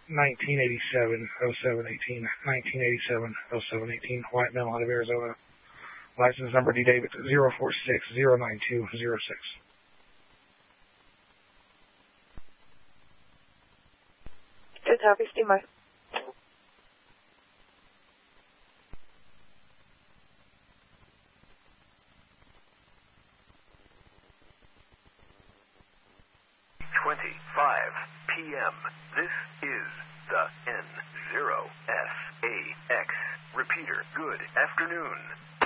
1987-07-18, 1987-07-18, white male out of Arizona. License number D. David 046-092-06. Good, Harvey, steamer. p.m. This is the N0SAX repeater. Good afternoon.